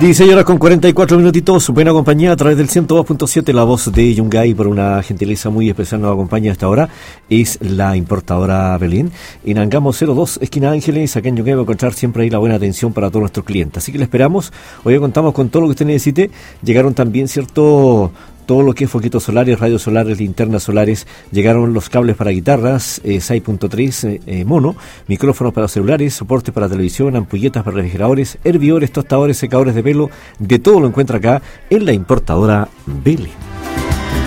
16 horas con 44 minutitos, buena compañía a través del 102.7, la voz de Yungay. Por una gentileza muy especial nos acompaña a esta hora, es la importadora Belén, en Angamos 02, esquina Ángeles. Acá en Yungay va a encontrar siempre ahí la buena atención para todos nuestros clientes, así que le esperamos. Hoy contamos con todo lo que usted necesite. Llegaron también, cierto, todo lo que es foquitos solares, radios solares, linternas solares. Llegaron los cables para guitarras, 6.3 mono, micrófonos para celulares, soporte para televisión, ampolletas para refrigeradores, hervidores, tostadores, secadores de pelo. De todo lo encuentra acá en la importadora Belén.